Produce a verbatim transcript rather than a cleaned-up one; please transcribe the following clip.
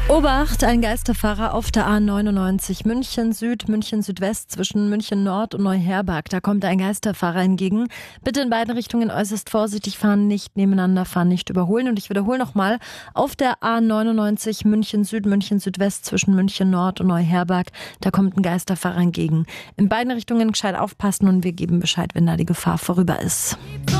Obacht, ein Geisterfahrer auf der A neunundneunzig München Süd, München Südwest zwischen München Nord und Neuherberg. Da kommt ein Geisterfahrer entgegen. Bitte in beiden Richtungen äußerst vorsichtig fahren, nicht nebeneinander fahren, nicht überholen. Und ich wiederhole nochmal, auf der A neunundneunzig München Süd, München Südwest zwischen München Nord und Neuherberg, da kommt ein Geisterfahrer entgegen. In beiden Richtungen gescheit aufpassen und wir geben Bescheid, wenn da die Gefahr vorüber ist.